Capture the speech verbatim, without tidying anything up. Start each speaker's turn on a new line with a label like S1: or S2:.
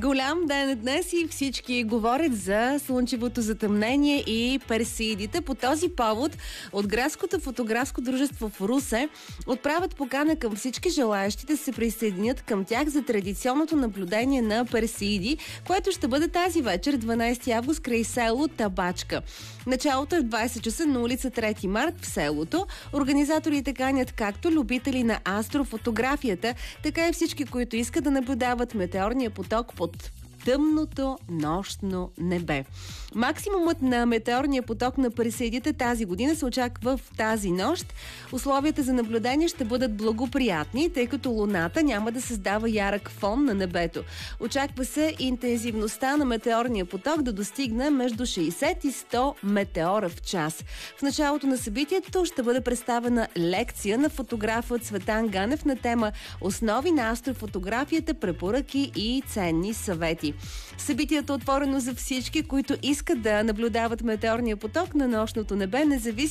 S1: Голям ден е днес и всички говорят за слънчевото затъмнение и персеидите. По този повод от Градското фотографско дружество в Русе отправят покана към всички желаящи да се присъединят към тях за традиционното наблюдение на персеиди, което ще бъде тази вечер, дванайсети август, край село Табачка. Началото е в двайсет часа на улица Трети март в селото. Организаторите канят както любители на астрофотографията, така и всички, които искат да наблюдават метеорния поток под тъмното нощно небе. Максимумът на метеорния поток на персеидите тази година се очаква в тази нощ. Условията за наблюдение ще бъдат благоприятни, тъй като луната няма да създава ярък фон на небето. Очаква се интензивността на метеорния поток да достигне между шейсет и сто метеора в час. В началото на събитието ще бъде представена лекция на фотографа Цветан Ганев на тема "Основи на астрофотографията, препоръки и ценни съвети". Събитието е отворено за всички, които искат да наблюдават метеорния поток на нощното небе, независимо